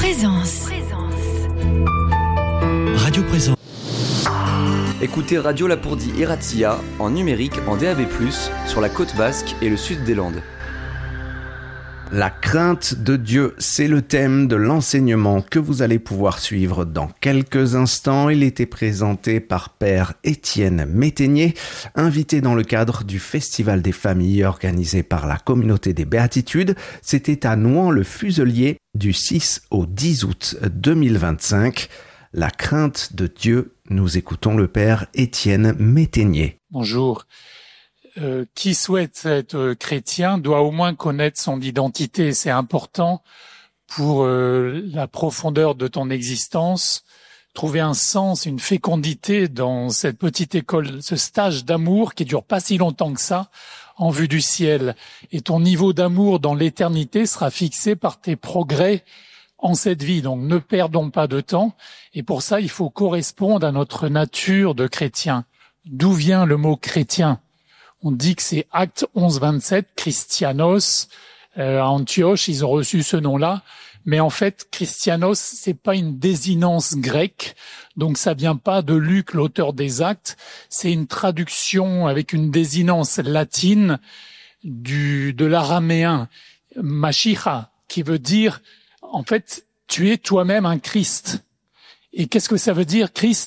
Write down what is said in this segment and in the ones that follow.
Présence. Radio Présence. Écoutez Radio Lapourdie et Ratia en numérique en DAB+, sur la côte basque et le sud des Landes. La crainte de Dieu, c'est le thème de l'enseignement que vous allez pouvoir suivre dans quelques instants. Il était présenté par Père Étienne Métainier, invité dans le cadre du Festival des familles organisé par la Communauté des Béatitudes. C'était à Nouan-le-Fuselier du 6 au 10 août 2025. La crainte de Dieu, nous écoutons le Père Étienne Métainier. Bonjour. Qui souhaite être chrétien doit au moins connaître son identité. C'est important pour la profondeur de ton existence, trouver un sens, une fécondité dans cette petite école, ce stage d'amour qui dure pas si longtemps que ça, en vue du ciel. Et ton niveau d'amour dans l'éternité sera fixé par tes progrès en cette vie. Donc ne perdons pas de temps. Et pour ça, il faut correspondre à notre nature de chrétien. D'où vient le mot chrétien ? On dit que c'est Acte 11-27, Christianos. À Antioche, ils ont reçu ce nom-là. Mais en fait, Christianos, c'est pas une désinence grecque. Donc ça vient pas de Luc, l'auteur des Actes. C'est une traduction avec une désinence latine de l'araméen, Mashiach, qui veut dire, en fait, tu es toi-même un Christ. Et qu'est-ce que ça veut dire, Christ ?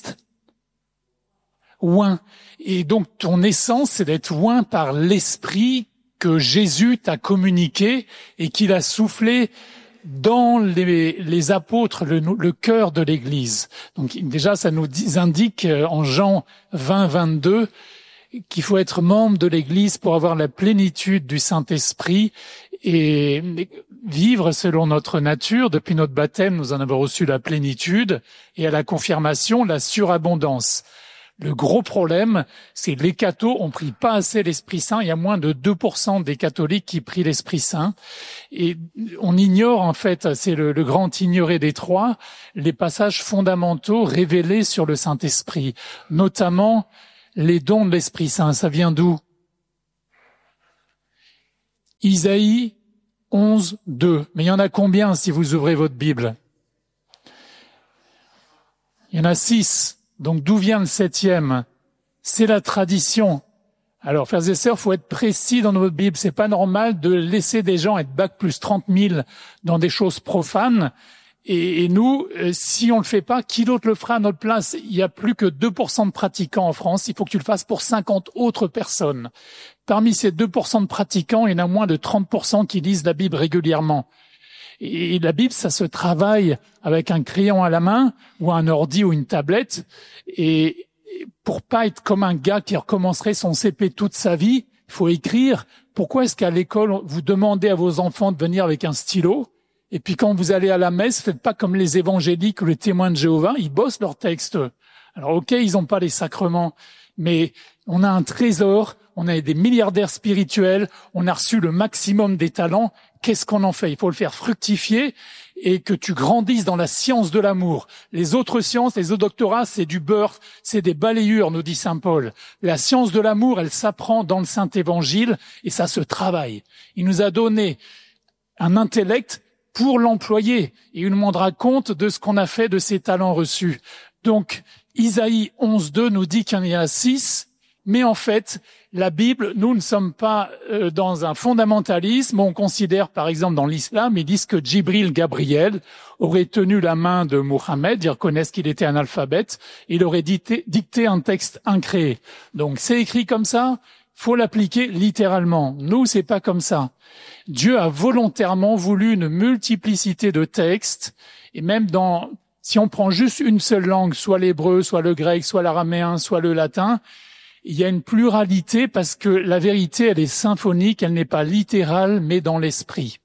Oint. Et donc, ton essence, c'est d'être oint par l'esprit que Jésus t'a communiqué et qu'il a soufflé dans les apôtres, le cœur de l'Église. Donc, déjà, ça nous indique en Jean 20-22 qu'il faut être membre de l'Église pour avoir la plénitude du Saint-Esprit et vivre selon notre nature. Depuis notre baptême, nous en avons reçu la plénitude et à la confirmation, la surabondance. Le gros problème, c'est que les cathos ont pris pas assez l'Esprit Saint. Il y a moins de 2% des catholiques qui prient l'Esprit Saint. Et on ignore, en fait, c'est le grand ignoré des trois, les passages fondamentaux révélés sur le Saint-Esprit. Notamment, les dons de l'Esprit Saint. Ça vient d'où ? Isaïe 11-2. Mais il y en a combien si vous ouvrez votre Bible ? Il y en a 6. Donc, d'où vient le 7e ? C'est la tradition. Alors, frères et sœurs, faut être précis dans notre Bible. C'est pas normal de laisser des gens être bac plus 30 000 dans des choses profanes. Et nous, si on le fait pas, qui d'autre le fera à notre place ? Il y a plus que 2% de pratiquants en France. Il faut que tu le fasses pour 50 autres personnes. Parmi ces 2% de pratiquants, il y en a moins de 30% qui lisent la Bible régulièrement. Et la Bible, ça se travaille avec un crayon à la main ou un ordi ou une tablette. Et pour pas être comme un gars qui recommencerait son CP toute sa vie, il faut écrire. Pourquoi est-ce qu'à l'école, vous demandez à vos enfants de venir avec un stylo ? Et puis quand vous allez à la messe, faites pas comme les évangéliques ou les témoins de Jéhovah, ils bossent leurs textes. Alors ok, ils n'ont pas les sacrements, mais on a un trésor, on a des milliardaires spirituels, on a reçu le maximum des talents. Qu'est-ce qu'on en fait ? Il faut le faire fructifier et que tu grandisses dans la science de l'amour. Les autres sciences, les autres doctorats, c'est du beurre, c'est des balayures, nous dit saint Paul. La science de l'amour, elle s'apprend dans le Saint-Évangile et ça se travaille. Il nous a donné un intellect pour l'employer et il nous rendra compte de ce qu'on a fait de ces talents reçus. Donc, Isaïe 11.2 nous dit qu'il y en a 6, mais en fait, la Bible, nous ne sommes pas dans un fondamentalisme. On considère, par exemple, dans l'islam, ils disent que Djibril Gabriel aurait tenu la main de Mohammed, ils reconnaissent qu'il était analphabète, il aurait dicté un texte incréé. Donc, c'est écrit comme ça, faut l'appliquer littéralement. Nous, c'est pas comme ça. Dieu a volontairement voulu une multiplicité de textes, et même si on prend juste une seule langue, soit l'hébreu, soit le grec, soit l'araméen, soit le latin, il y a une pluralité parce que la vérité, elle est symphonique, elle n'est pas littérale, mais dans l'esprit.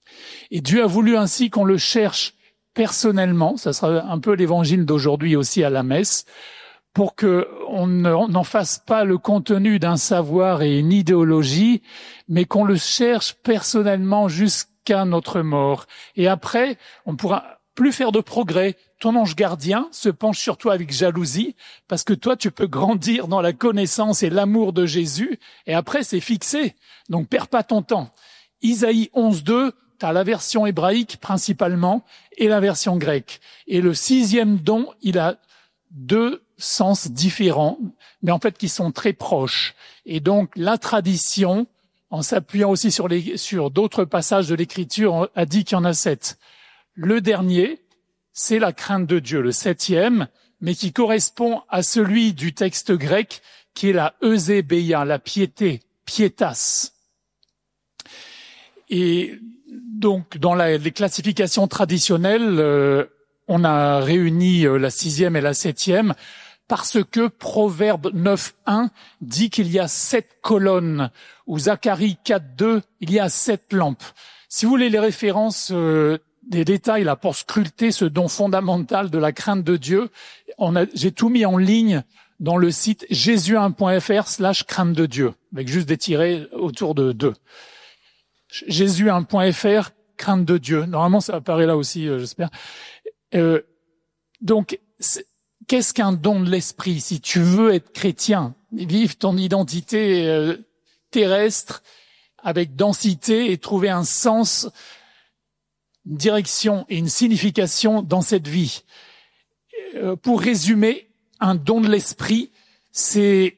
Et Dieu a voulu ainsi qu'on le cherche personnellement, ça sera un peu l'évangile d'aujourd'hui aussi à la messe, pour que on n'en fasse pas le contenu d'un savoir et une idéologie, mais qu'on le cherche personnellement jusqu'à notre mort. Et après, on pourra plus faire de progrès. Ton ange gardien se penche sur toi avec jalousie parce que toi, tu peux grandir dans la connaissance et l'amour de Jésus et après, c'est fixé. Donc, perds pas ton temps. Isaïe 11.2, tu as la version hébraïque principalement et la version grecque. Et le 6e don, il a 2 sens différents, mais en fait qui sont très proches. Et donc la tradition, en s'appuyant aussi sur d'autres passages de l'Écriture, a dit qu'il y en a 7. Le dernier, c'est la crainte de Dieu, le 7e, mais qui correspond à celui du texte grec, qui est la eusebeia, la piété, pietas. Et donc, dans les classifications traditionnelles, on a réuni la 6e et la 7e, parce que Proverbe 9.1 dit qu'il y a 7 colonnes, ou Zacharie 4.2, il y a 7 lampes. Si vous voulez les références des détails là pour scruter ce don fondamental de la crainte de Dieu, j'ai tout mis en ligne dans le site jésus1.fr/crainte de Dieu, avec juste des tirets autour de 2. jésus1.fr, crainte de Dieu. Normalement, ça apparaît là aussi, j'espère. Donc, qu'est-ce qu'un don de l'esprit? Si tu veux être chrétien, vivre ton identité terrestre avec densité et trouver un sens, une direction et une signification dans cette vie. Pour résumer, un don de l'esprit, c'est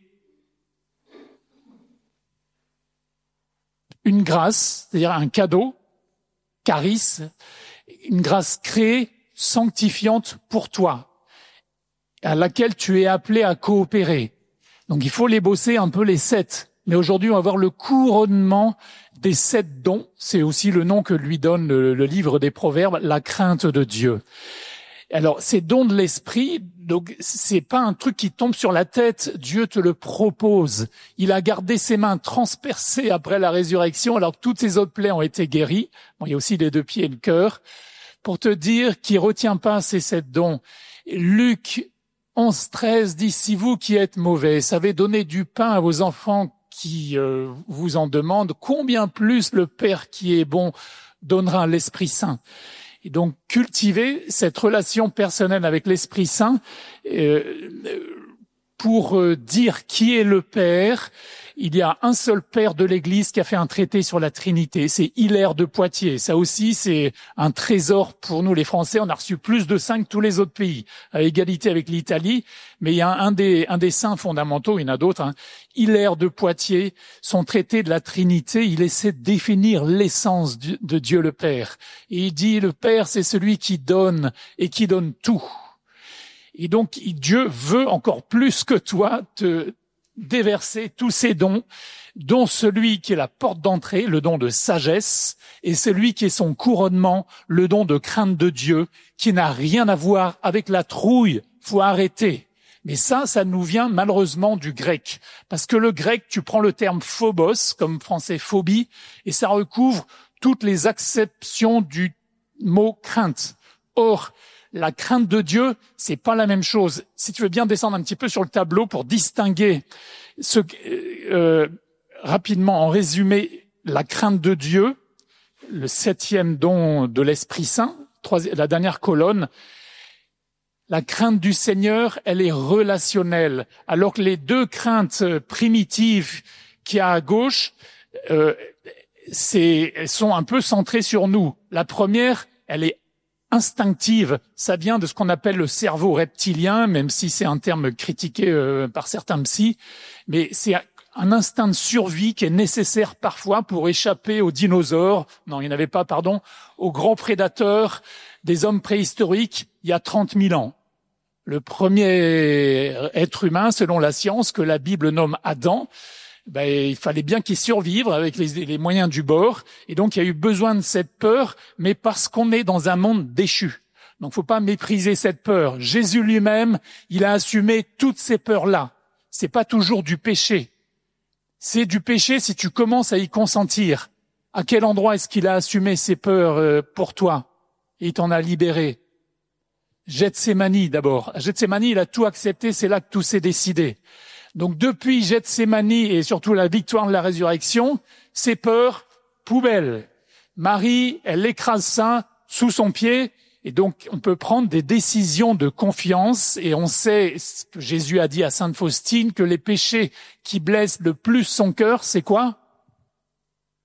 une grâce, c'est-à-dire un cadeau, charis, une grâce créée, sanctifiante pour toi, à laquelle tu es appelé à coopérer. Donc il faut les bosser un peu les 7. Mais aujourd'hui, on va voir le couronnement des 7 dons. C'est aussi le nom que lui donne le livre des Proverbes, la crainte de Dieu. Alors, ces dons de l'esprit, donc c'est pas un truc qui tombe sur la tête. Dieu te le propose. Il a gardé ses mains transpercées après la résurrection, alors que toutes ses autres plaies ont été guéries. Bon, il y a aussi les 2 pieds et le cœur. Pour te dire qu'il retient pas ces 7 dons. Luc 11.13 dit, si vous qui êtes mauvais savez donner du pain à vos enfants qui vous en demandent, combien plus le Père qui est bon donnera l'Esprit Saint. Et donc cultiver cette relation personnelle avec l'Esprit Saint pour dire qui est le Père. Il y a un seul Père de l'Église qui a fait un traité sur la Trinité, c'est Hilaire de Poitiers. Ça aussi, c'est un trésor pour nous les Français. On a reçu plus de saints que tous les autres pays, à égalité avec l'Italie. Mais il y a un des saints fondamentaux, il y en a d'autres, hein. Hilaire de Poitiers, son traité de la Trinité, il essaie de définir l'essence de Dieu le Père. Et il dit, le Père, c'est celui qui donne et qui donne tout. Et donc, Dieu veut encore plus que toi te déverser tous ces dons, dont celui qui est la porte d'entrée, le don de sagesse, et celui qui est son couronnement, le don de crainte de Dieu, qui n'a rien à voir avec la trouille. Faut arrêter. Mais ça nous vient malheureusement du grec. Parce que le grec, tu prends le terme phobos, comme français phobie, et ça recouvre toutes les acceptions du mot crainte. Or, la crainte de Dieu, c'est pas la même chose. Si tu veux bien descendre un petit peu sur le tableau pour distinguer rapidement, en résumé, la crainte de Dieu, le 7e don de l'Esprit Saint, la dernière colonne. La crainte du Seigneur, elle est relationnelle, alors que les 2 craintes primitives qu'il y a à gauche, elles sont un peu centrées sur nous. La première, elle est instinctive, ça vient de ce qu'on appelle le cerveau reptilien, même si c'est un terme critiqué par certains psys, mais c'est un instinct de survie qui est nécessaire parfois pour échapper aux dinosaures, non, il n'y en avait pas, pardon, aux grands prédateurs des hommes préhistoriques il y a 30 000 ans. Le premier être humain, selon la science, que la Bible nomme Adam, il fallait bien qu'il survive avec les moyens du bord. Et donc, il y a eu besoin de cette peur, mais parce qu'on est dans un monde déchu. Donc, faut pas mépriser cette peur. Jésus lui-même, il a assumé toutes ces peurs-là. C'est pas toujours du péché. C'est du péché si tu commences à y consentir. À quel endroit est-ce qu'il a assumé ces peurs pour toi? Et il t'en a libéré. Gethsémani d'abord. À Gethsémani, il a tout accepté, c'est là que tout s'est décidé. Donc depuis Gethsémani et surtout la victoire de la résurrection, ces peurs, poubelle. Marie, elle écrase ça sous son pied et donc on peut prendre des décisions de confiance et on sait ce que Jésus a dit à Sainte Faustine, que les péchés qui blessent le plus son cœur, c'est quoi?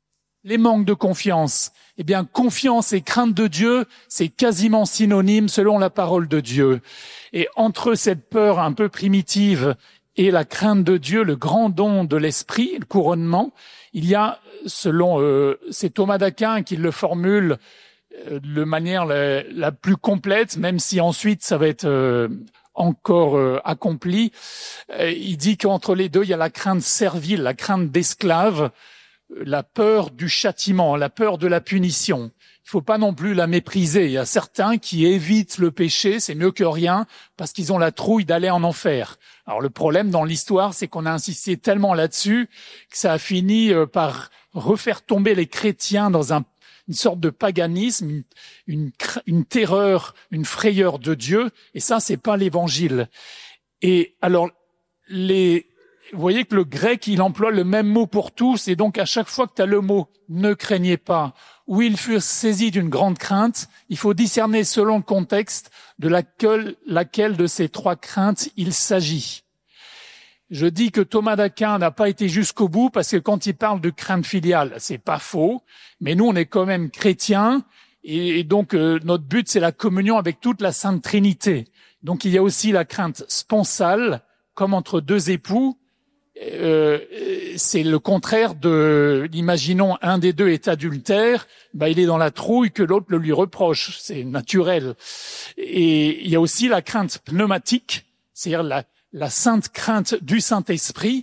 Les manques de confiance. Eh bien, confiance et crainte de Dieu, c'est quasiment synonyme selon la parole de Dieu. Et entre cette peur un peu primitive et la crainte de Dieu, le grand don de l'esprit, le couronnement, il y a, selon c'est Thomas d'Aquin qui le formule de manière la plus complète, même si ensuite ça va être encore accompli. Il dit qu'entre les deux, il y a la crainte servile, la crainte d'esclave, la peur du châtiment, la peur de la punition. Il faut pas non plus la mépriser. Il y a certains qui évitent le péché, c'est mieux que rien, parce qu'ils ont la trouille d'aller en enfer. Alors le problème dans l'histoire, c'est qu'on a insisté tellement là-dessus que ça a fini par refaire tomber les chrétiens dans une sorte de paganisme, une terreur, une frayeur de Dieu, et ça, c'est pas l'évangile. Et alors, vous voyez que le grec, il emploie le même mot pour tous, et donc à chaque fois que tu as le mot « ne craignez pas », où ils furent saisis d'une grande crainte, il faut discerner selon le contexte de laquelle de ces trois craintes il s'agit. Je dis que Thomas d'Aquin n'a pas été jusqu'au bout parce que quand il parle de crainte filiale, c'est pas faux, mais nous on est quand même chrétiens et donc notre but c'est la communion avec toute la Sainte Trinité. Donc il y a aussi la crainte sponsale, comme entre deux époux. C'est le contraire imaginons un des deux est adultère, il est dans la trouille que l'autre le lui reproche, c'est naturel. Et il y a aussi la crainte pneumatique, c'est-à-dire la sainte crainte du Saint-Esprit,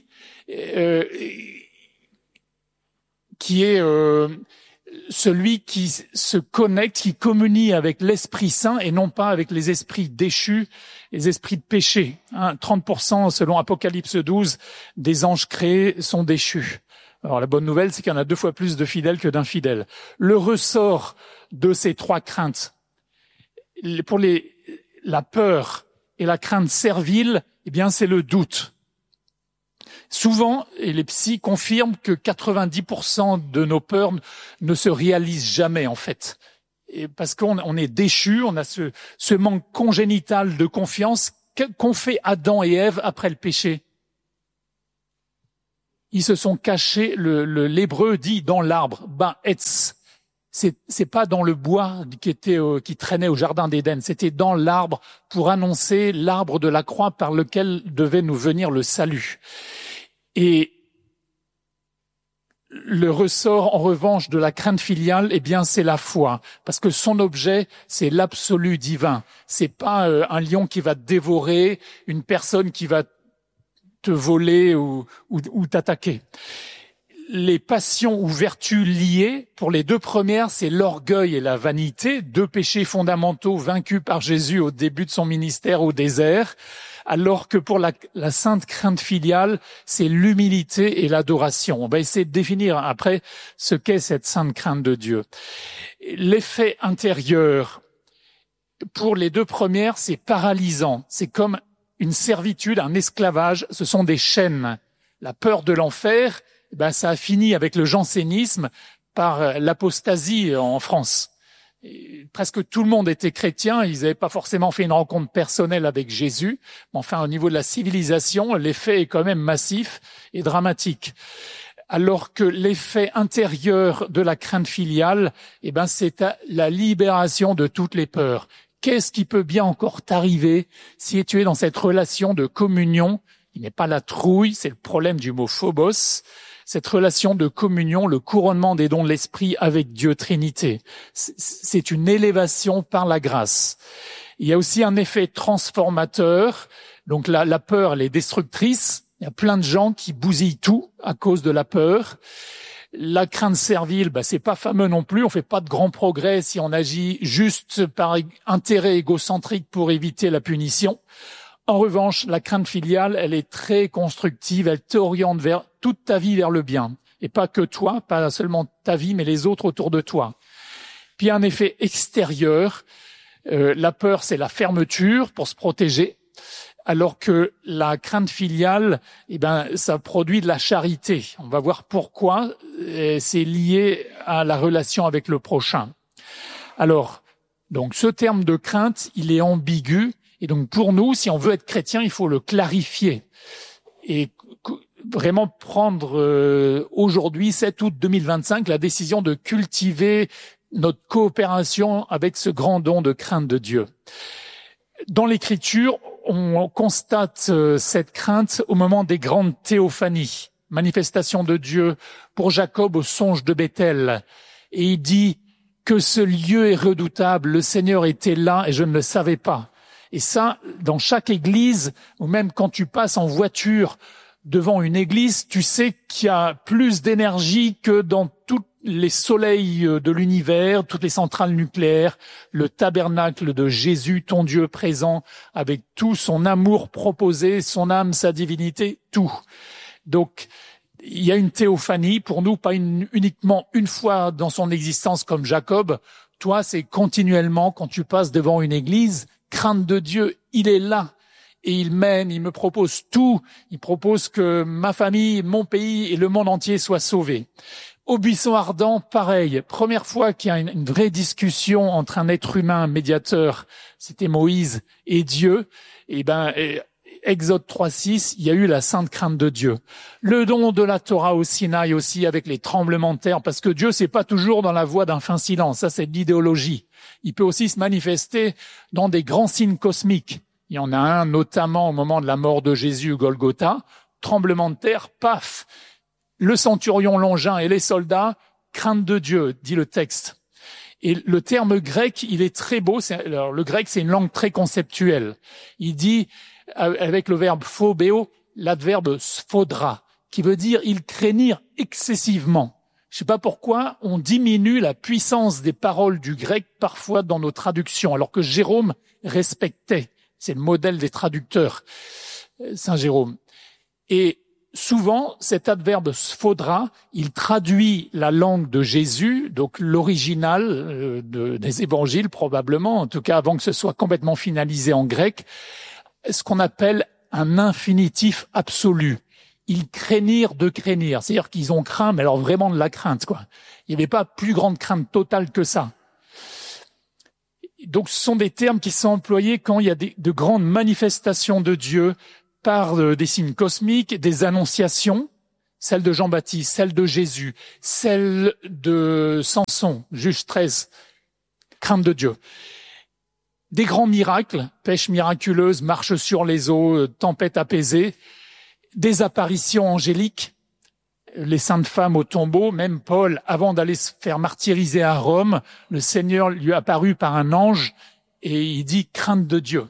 qui est celui qui se connecte, qui communie avec l'Esprit Saint et non pas avec les esprits déchus, les esprits de péché. 30% selon Apocalypse 12 des anges créés sont déchus. Alors la bonne nouvelle, c'est qu'il y en a 2 fois plus de fidèles que d'infidèles. Le ressort de ces 3 craintes, pour la peur et la crainte servile, eh bien c'est le doute. Souvent, et les psys confirment que 90% de nos peurs ne se réalisent jamais en fait. Et parce qu'on est déchus, on a ce manque congénital de confiance qu'ont fait Adam et Ève après le péché. Ils se sont cachés, l'hébreu dit dans l'arbre, etz. C'est pas dans le bois qui traînait au jardin d'Éden, c'était dans l'arbre pour annoncer l'arbre de la croix par lequel devait nous venir le salut. Et le ressort, en revanche, de la crainte filiale, eh bien, c'est la foi. Parce que son objet, c'est l'absolu divin. C'est pas un lion qui va te dévorer, une personne qui va te voler ou t'attaquer. Les passions ou vertus liées, pour les 2 premières, c'est l'orgueil et la vanité, 2 péchés fondamentaux vaincus par Jésus au début de son ministère au désert, alors que pour la sainte crainte filiale, c'est l'humilité et l'adoration. On va essayer de définir après ce qu'est cette sainte crainte de Dieu. L'effet intérieur, pour les 2 premières, c'est paralysant. C'est comme une servitude, un esclavage, ce sont des chaînes. La peur de l'enfer, ça a fini avec le jansénisme par l'apostasie en France. Et presque tout le monde était chrétien, ils n'avaient pas forcément fait une rencontre personnelle avec Jésus, mais enfin au niveau de la civilisation, l'effet est quand même massif et dramatique. Alors que l'effet intérieur de la crainte filiale, c'est la libération de toutes les peurs. Qu'est-ce qui peut bien encore t'arriver si tu es dans cette relation de communion? Il n'est pas la trouille, c'est le problème du mot phobos. Cette relation de communion, le couronnement des dons de l'Esprit avec Dieu Trinité. C'est une élévation par la grâce. Il y a aussi un effet transformateur. Donc la peur, elle est destructrice. Il y a plein de gens qui bousillent tout à cause de la peur. La crainte servile, c'est pas fameux non plus. On fait pas de grands progrès si on agit juste par intérêt égocentrique pour éviter la punition. En revanche, la crainte filiale, elle est très constructive, elle t'oriente vers toute ta vie vers le bien. Et pas que toi, pas seulement ta vie, mais les autres autour de toi. Puis un effet extérieur, la peur, c'est la fermeture pour se protéger, alors que la crainte filiale, ça produit de la charité. On va voir pourquoi, c'est lié à la relation avec le prochain. Alors, donc ce terme de crainte, il est ambigu. Et donc pour nous, si on veut être chrétien, il faut le clarifier. Et vraiment prendre aujourd'hui, 7 août 2025, la décision de cultiver notre coopération avec ce grand don de crainte de Dieu. Dans l'Écriture, on constate cette crainte au moment des grandes théophanies, manifestations de Dieu pour Jacob au songe de Bethel. Et il dit que ce lieu est redoutable, le Seigneur était là et je ne le savais pas. Et ça, dans chaque église, ou même quand tu passes en voiture devant une église, tu sais qu'il y a plus d'énergie que dans tous les soleils de l'univers, toutes les centrales nucléaires, le tabernacle de Jésus, ton Dieu présent, avec tout son amour proposé, son âme, sa divinité, tout. Donc, il y a une théophanie, pour nous, pas uniquement une fois dans son existence comme Jacob. Toi, c'est continuellement, quand tu passes devant une église, crainte de Dieu, il est là. Et il mène, il me propose tout. Il propose que ma famille, mon pays et le monde entier soient sauvés. Au buisson ardent, pareil. Première fois qu'il y a une vraie discussion entre un être humain, un médiateur, c'était Moïse et Dieu. Exode 3.6, il y a eu la sainte crainte de Dieu. Le don de la Torah au Sinaï aussi avec les tremblements de terre, parce que Dieu, c'est pas toujours dans la voie d'un fin silence. Ça, c'est de l'idéologie. Il peut aussi se manifester dans des grands signes cosmiques. Il y en a un, notamment au moment de la mort de Jésus, Golgotha. Tremblement de terre, paf! Le centurion Longin et les soldats, crainte de Dieu, dit le texte. Et le terme grec, il est très beau. Alors, le grec, c'est une langue très conceptuelle. Il dit, avec le verbe phobéo, l'adverbe sphodra, qui veut dire ils craignirent excessivement. Je sais pas pourquoi on diminue la puissance des paroles du grec parfois dans nos traductions, alors que Jérôme respectait. C'est le modèle des traducteurs, Saint Jérôme. Et souvent, cet adverbe sphodra, il traduit la langue de Jésus, donc l'original des évangiles probablement, en tout cas avant que ce soit complètement finalisé en grec, ce qu'on appelle un infinitif absolu. Ils craignirent de craignir, c'est-à-dire qu'ils ont craint, mais alors vraiment de la crainte, quoi. Il n'y avait pas plus grande crainte totale que ça. Donc ce sont des termes qui sont employés quand il y a de grandes manifestations de Dieu par des signes cosmiques, des annonciations, celle de Jean-Baptiste, celle de Jésus, celle de Samson, Juge 13, crainte de Dieu. Des grands miracles, pêche miraculeuse, marche sur les eaux, tempête apaisée, des apparitions angéliques, les saintes femmes au tombeau, même Paul, avant d'aller se faire martyriser à Rome, le Seigneur lui est apparu par un ange et il dit crainte de Dieu.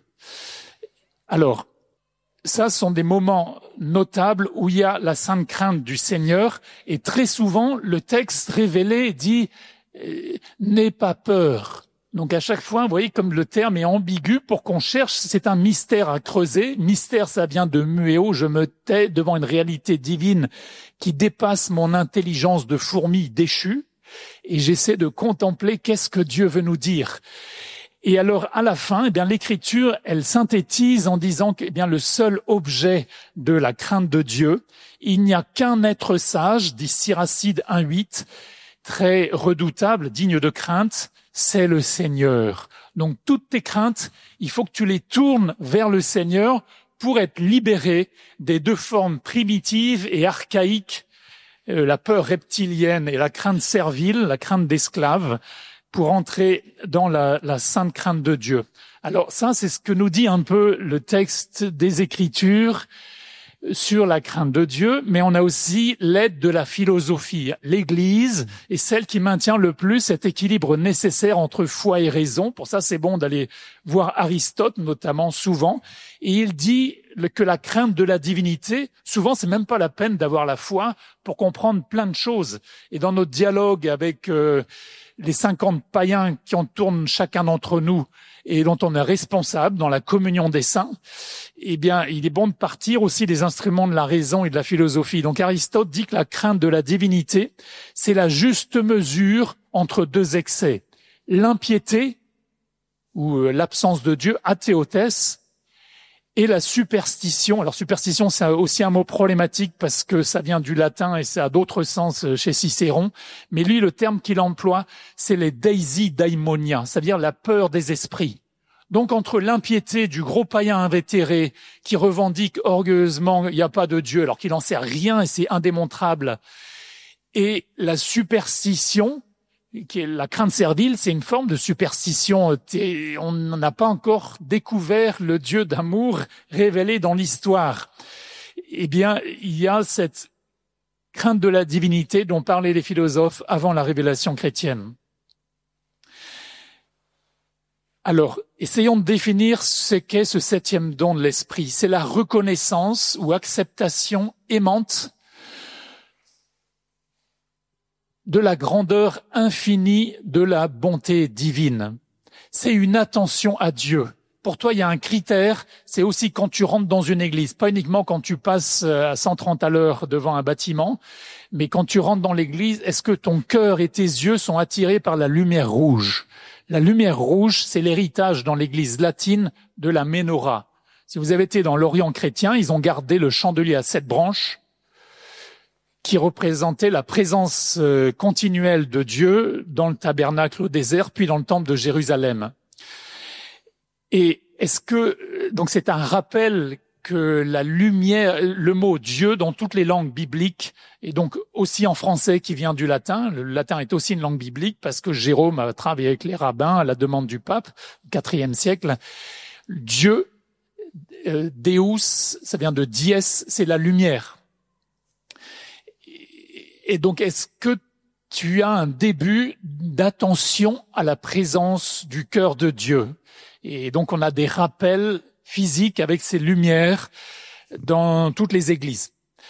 Alors, ça sont des moments notables où il y a la sainte crainte du Seigneur et très souvent le texte révélé dit n'aie pas peur. Donc à chaque fois, vous voyez comme le terme est ambigu pour qu'on cherche, c'est un mystère à creuser. Mystère, ça vient de muéo, je me tais devant une réalité divine qui dépasse mon intelligence de fourmi déchue et j'essaie de contempler qu'est-ce que Dieu veut nous dire. Et alors à la fin, l'Écriture, elle synthétise en disant que le seul objet de la crainte de Dieu, il n'y a qu'un être sage, dit Siracide 1.8, très redoutable, digne de crainte, c'est le Seigneur. Donc toutes tes craintes, il faut que tu les tournes vers le Seigneur pour être libéré des deux formes primitives et archaïques, la peur reptilienne et la crainte servile, la crainte d'esclave, pour entrer dans la sainte crainte de Dieu. Alors ça, c'est ce que nous dit un peu le texte des Écritures sur la crainte de Dieu, mais on a aussi l'aide de la philosophie. L'Église est celle qui maintient le plus cet équilibre nécessaire entre foi et raison. Pour ça, c'est bon d'aller voir Aristote, notamment souvent. Et il dit que la crainte de la divinité, souvent, c'est même pas la peine d'avoir la foi pour comprendre plein de choses. Et dans notre dialogue avec les 50 païens qui entourent chacun d'entre nous et dont on est responsable dans la communion des saints, il est bon de partir aussi des instruments de la raison et de la philosophie. Donc Aristote dit que la crainte de la divinité, c'est la juste mesure entre deux excès. L'impiété, ou l'absence de Dieu, athéothès, et la superstition. Alors superstition, c'est aussi un mot problématique parce que ça vient du latin et ça a d'autres sens chez Cicéron. Mais lui, le terme qu'il emploie, c'est les deisi daimonia, c'est-à-dire la peur des esprits. Donc entre l'impiété du gros païen invétéré qui revendique orgueilleusement il n'y a pas de Dieu alors qu'il n'en sait rien et c'est indémontrable, et la superstition, qui est la crainte servile, c'est une forme de superstition. On n'a pas encore découvert le Dieu d'amour révélé dans l'histoire. Eh bien, il y a cette crainte de la divinité dont parlaient les philosophes avant la révélation chrétienne. Alors, essayons de définir ce qu'est ce 7e don de l'esprit. C'est la reconnaissance ou acceptation aimante de la grandeur infinie de la bonté divine. C'est une attention à Dieu. Pour toi, il y a un critère, c'est aussi quand tu rentres dans une église, pas uniquement quand tu passes à 130 à l'heure devant un bâtiment, mais quand tu rentres dans l'église, est-ce que ton cœur et tes yeux sont attirés par la lumière rouge? La lumière rouge, c'est l'héritage dans l'église latine de la menorah. Si vous avez été dans l'Orient chrétien, ils ont gardé le chandelier à 7 branches qui représentait la présence continuelle de Dieu dans le tabernacle au désert, puis dans le temple de Jérusalem. Et donc c'est un rappel que la lumière, le mot Dieu dans toutes les langues bibliques, et donc aussi en français qui vient du latin. Le latin est aussi une langue biblique parce que Jérôme a travaillé avec les rabbins à la demande du pape, au IVe siècle. Dieu, Deus, ça vient de dies, c'est la lumière. Et donc, est-ce que tu as un début d'attention à la présence du cœur de Dieu? Et donc, on a des rappels physiques avec ces lumières dans toutes les églises.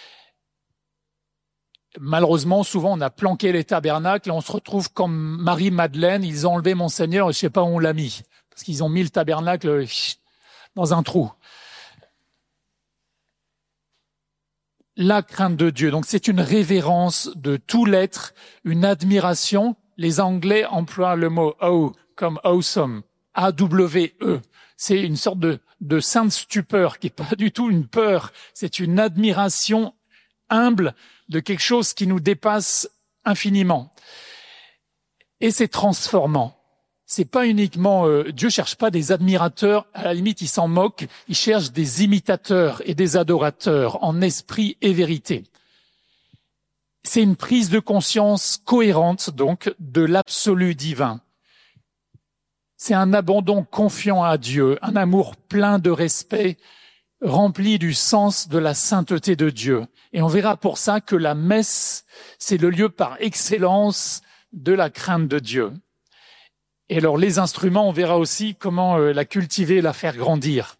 Malheureusement, souvent, on a planqué les tabernacles et on se retrouve comme Marie-Madeleine. Ils ont enlevé Monseigneur et je sais pas où on l'a mis. Parce qu'ils ont mis le tabernacle dans un trou. La crainte de Dieu. Donc, c'est une révérence de tout l'être, une admiration. Les Anglais emploient le mot awe comme awesome. A-W-E. C'est une sorte de sainte stupeur qui est pas du tout une peur. C'est une admiration humble de quelque chose qui nous dépasse infiniment. Et c'est transformant. C'est pas uniquement, Dieu cherche pas des admirateurs, à la limite il s'en moque, il cherche des imitateurs et des adorateurs en esprit et vérité. C'est une prise de conscience cohérente donc de l'absolu divin. C'est un abandon confiant à Dieu, un amour plein de respect, rempli du sens de la sainteté de Dieu. Et on verra pour ça que la messe, c'est le lieu par excellence de la crainte de Dieu. Et alors les instruments, on verra aussi comment la cultiver, la faire grandir.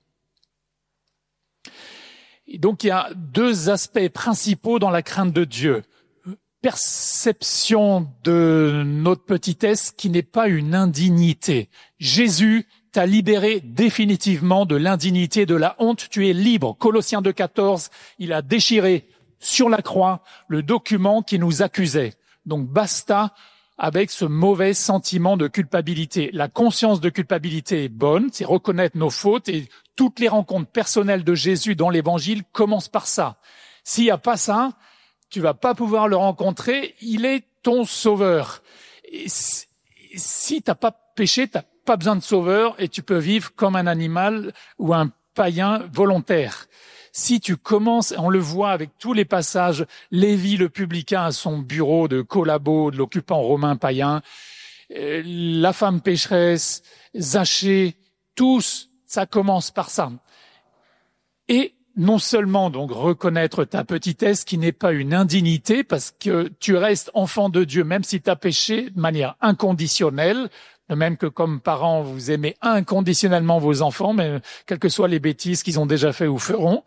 Et donc il y a 2 aspects principaux dans la crainte de Dieu. Perception de notre petitesse qui n'est pas une indignité. Jésus t'a libéré définitivement de l'indignité, de la honte. Tu es libre. Colossiens 2,14, il a déchiré sur la croix le document qui nous accusait. Donc basta avec ce mauvais sentiment de culpabilité. La conscience de culpabilité est bonne, c'est reconnaître nos fautes et toutes les rencontres personnelles de Jésus dans l'Évangile commencent par ça. S'il n'y a pas ça, tu vas pas pouvoir le rencontrer, il est ton sauveur. Et si t'as pas péché, t'as pas besoin de sauveur et tu peux vivre comme un animal ou un païen volontaire. Si tu commences, on le voit avec tous les passages, Lévi le publicain à son bureau de collabo de l'occupant romain païen, la femme pécheresse, Zachée, tous, ça commence par ça. Et non seulement donc reconnaître ta petitesse qui n'est pas une indignité parce que tu restes enfant de Dieu même si tu as péché de manière inconditionnelle, de même que comme parents vous aimez inconditionnellement vos enfants, mais quelles que soient les bêtises qu'ils ont déjà fait ou feront.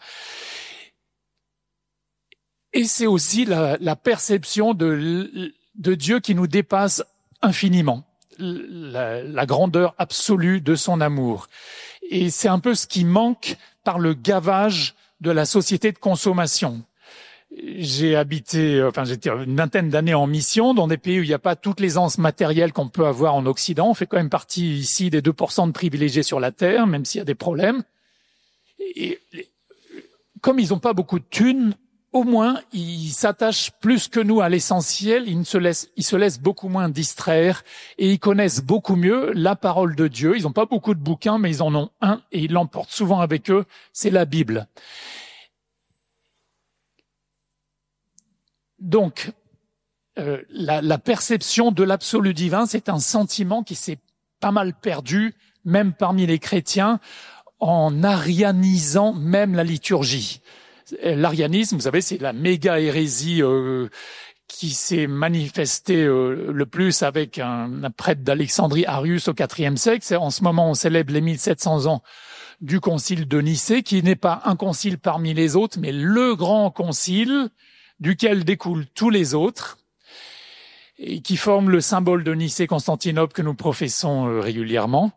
Et c'est aussi la perception de Dieu qui nous dépasse infiniment, la grandeur absolue de son amour. Et c'est un peu ce qui manque par le gavage de la société de consommation. J'étais une vingtaine d'années en mission dans des pays où il n'y a pas toute l'aisance matérielle qu'on peut avoir en Occident. On fait quand même partie ici des 2% de privilégiés sur la Terre, même s'il y a des problèmes. Et comme ils n'ont pas beaucoup de thunes, au moins, ils s'attachent plus que nous à l'essentiel, ils se laissent beaucoup moins distraire et ils connaissent beaucoup mieux la parole de Dieu. Ils n'ont pas beaucoup de bouquins, mais ils en ont un et ils l'emportent souvent avec eux, c'est la Bible. Donc, la perception de l'absolu divin, c'est un sentiment qui s'est pas mal perdu, même parmi les chrétiens, en arianisant même la liturgie. L'arianisme, vous savez, c'est la méga hérésie qui s'est manifestée le plus avec un prêtre d'Alexandrie, Arius, au IVe siècle. En ce moment, on célèbre les 1700 ans du concile de Nicée, qui n'est pas un concile parmi les autres, mais le grand concile duquel découlent tous les autres, et qui forme le symbole de Nicée-Constantinople que nous professons régulièrement,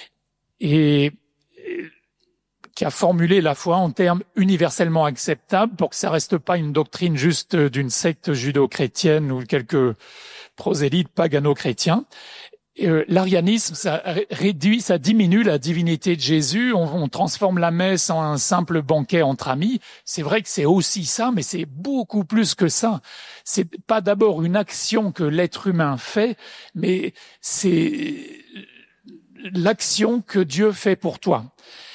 et qui a formulé la foi en termes universellement acceptables pour que ça reste pas une doctrine juste d'une secte judéo-chrétienne ou quelques prosélytes pagano-chrétiens. L'arianisme, ça diminue la divinité de Jésus, on transforme la messe en un simple banquet entre amis. C'est vrai que c'est aussi ça, mais c'est beaucoup plus que ça. C'est pas d'abord une action que l'être humain fait, mais c'est l'action que Dieu fait pour toi.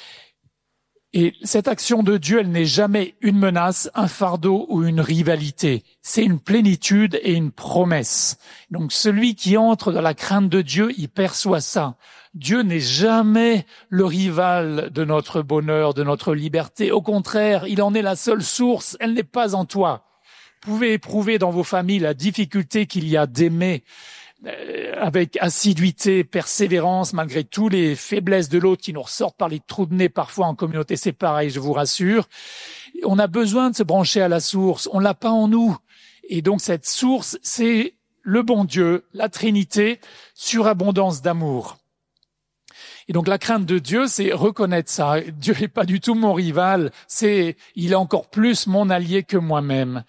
Et cette action de Dieu, elle n'est jamais une menace, un fardeau ou une rivalité. C'est une plénitude et une promesse. Donc celui qui entre dans la crainte de Dieu, il perçoit ça. Dieu n'est jamais le rival de notre bonheur, de notre liberté. Au contraire, il en est la seule source. Elle n'est pas en toi. Vous pouvez éprouver dans vos familles la difficulté qu'il y a d'aimer avec assiduité, persévérance, malgré tous les faiblesses de l'autre qui nous ressortent par les trous de nez parfois en communauté, c'est pareil, je vous rassure. On a besoin de se brancher à la source, on l'a pas en nous. Et donc cette source, c'est le bon Dieu, la Trinité, surabondance d'amour. Et donc la crainte de Dieu, c'est reconnaître ça. Dieu n'est pas du tout mon rival, il est encore plus mon allié que moi-même.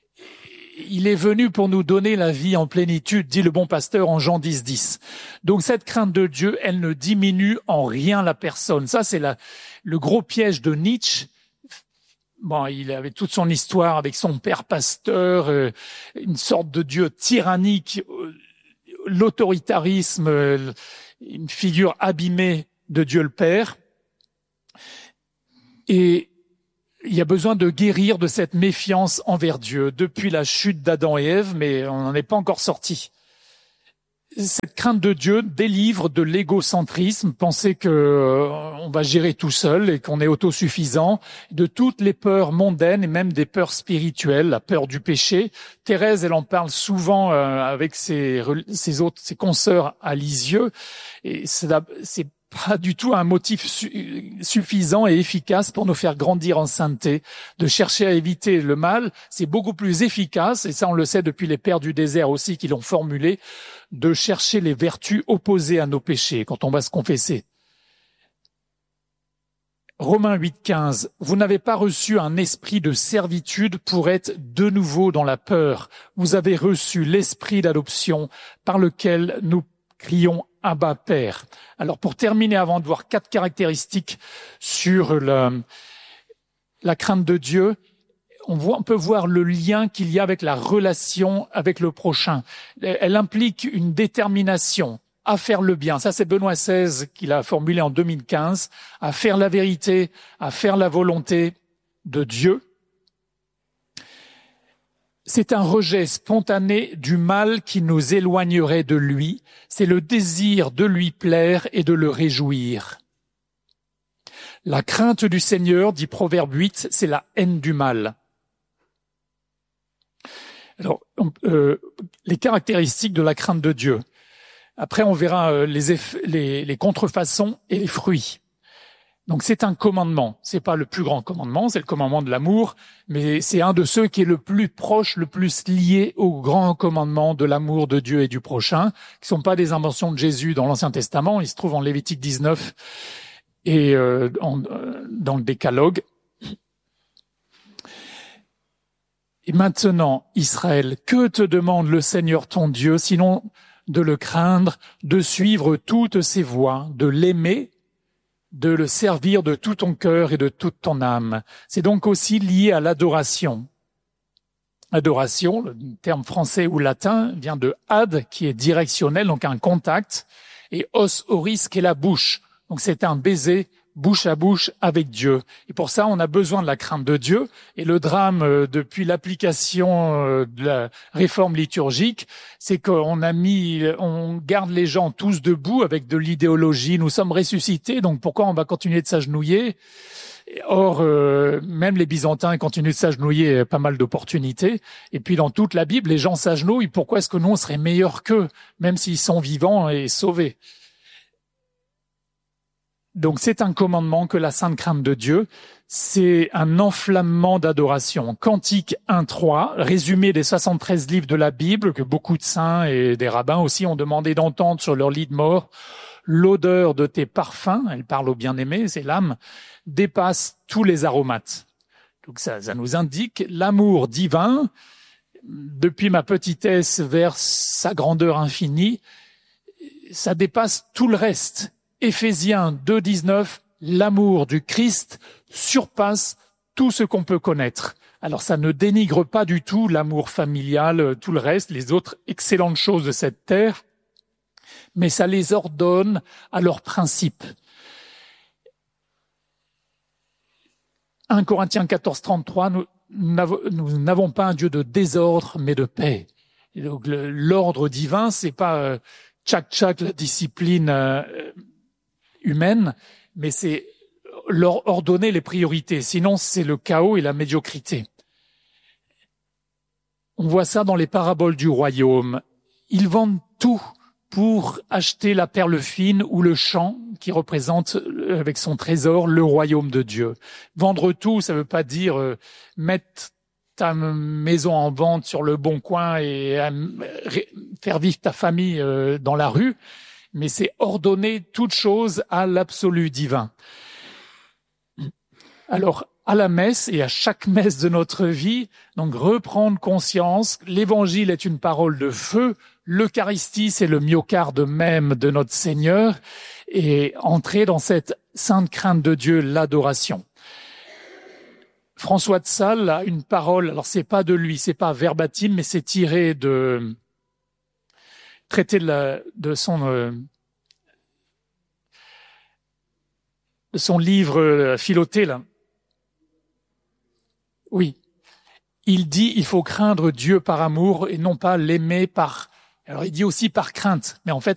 Il est venu pour nous donner la vie en plénitude, dit le bon pasteur en Jean 10:10. Donc cette crainte de Dieu, elle ne diminue en rien la personne. Ça, c'est le gros piège de Nietzsche. Bon, il avait toute son histoire avec son père pasteur, une sorte de Dieu tyrannique, l'autoritarisme, une figure abîmée de Dieu le Père. Et il y a besoin de guérir de cette méfiance envers Dieu depuis la chute d'Adam et Ève, mais on n'en est pas encore sorti. Cette crainte de Dieu délivre de l'égocentrisme, penser que on va gérer tout seul et qu'on est autosuffisant, de toutes les peurs mondaines et même des peurs spirituelles, la peur du péché. Thérèse, elle en parle souvent avec ses consoeurs à Lisieux, et c'est pas du tout un motif suffisant et efficace pour nous faire grandir en sainteté. De chercher à éviter le mal, c'est beaucoup plus efficace, et ça on le sait depuis les pères du désert aussi qui l'ont formulé, de chercher les vertus opposées à nos péchés quand on va se confesser. Romains 8:15, vous n'avez pas reçu un esprit de servitude pour être de nouveau dans la peur. Vous avez reçu l'esprit d'adoption par lequel nous crions Abba Père. Alors pour terminer, avant de voir 4 caractéristiques sur la crainte de Dieu, on peut voir le lien qu'il y a avec la relation avec le prochain. Elle implique une détermination à faire le bien. Ça, c'est Benoît XVI qui l'a formulé en 2015, à faire la vérité, à faire la volonté de Dieu. C'est un rejet spontané du mal qui nous éloignerait de lui. C'est le désir de lui plaire et de le réjouir. La crainte du Seigneur, dit Proverbe 8, c'est la haine du mal. Alors, les caractéristiques de la crainte de Dieu. Après, on verra les contrefaçons et les fruits. Donc c'est un commandement. C'est pas le plus grand commandement, c'est le commandement de l'amour, mais c'est un de ceux qui est le plus proche, le plus lié au grand commandement de l'amour de Dieu et du prochain, qui sont pas des inventions de Jésus dans l'Ancien Testament. Ils se trouvent en Lévitique 19 et dans le Décalogue. Et maintenant, Israël, que te demande le Seigneur ton Dieu, sinon de le craindre, de suivre toutes ses voies, de l'aimer, de le servir de tout ton cœur et de toute ton âme. C'est donc aussi lié à l'adoration. Adoration, le terme français ou latin, vient de ad, qui est directionnel, donc un contact, et os oris, qui est la bouche. Donc c'est un baiser bouche à bouche avec Dieu. Et pour ça, on a besoin de la crainte de Dieu. Et le drame depuis l'application de la réforme liturgique, c'est on garde les gens tous debout avec de l'idéologie. Nous sommes ressuscités, donc pourquoi on va continuer de s'agenouiller? Or, même les Byzantins continuent de s'agenouiller, pas mal d'opportunités. Et puis dans toute la Bible, les gens s'agenouillent. Pourquoi est-ce que nous, on serait meilleurs qu'eux, même s'ils sont vivants et sauvés? Donc c'est un commandement que la sainte crainte de Dieu, c'est un enflammement d'adoration. Cantique 1.3, résumé des 73 livres de la Bible, que beaucoup de saints et des rabbins aussi ont demandé d'entendre sur leur lit de mort. L'odeur de tes parfums, elle parle au bien-aimé, c'est l'âme, dépasse tous les aromates. Donc ça nous indique l'amour divin, depuis ma petitesse vers sa grandeur infinie, ça dépasse tout le reste. Éphésiens 2.19, l'amour du Christ surpasse tout ce qu'on peut connaître. Alors ça ne dénigre pas du tout l'amour familial, tout le reste, les autres excellentes choses de cette terre, mais ça les ordonne à leurs principes. 1 Corinthiens 14.33, nous n'avons pas un Dieu de désordre, mais de paix. Et donc l'ordre divin, c'est pas tchac-tchac, la discipline humaine, mais c'est leur ordonner les priorités. Sinon, c'est le chaos et la médiocrité. On voit ça dans les paraboles du royaume. Ils vendent tout pour acheter la perle fine ou le champ qui représente avec son trésor le royaume de Dieu. Vendre tout, ça veut pas dire mettre ta maison en vente sur le bon coin et faire vivre ta famille dans la rue, mais c'est ordonner toute chose à l'absolu divin. Alors, à la messe et à chaque messe de notre vie, donc reprendre conscience, l'évangile est une parole de feu, l'Eucharistie c'est le myocarde même de notre Seigneur, et entrer dans cette sainte crainte de Dieu, l'adoration. François de Sales a une parole, alors c'est pas de lui, c'est pas verbatim, mais c'est tiré de traité de son livre Philothée, là. Oui. Il dit, il faut craindre Dieu par amour et non pas l'aimer par... Alors il dit aussi par crainte, mais en fait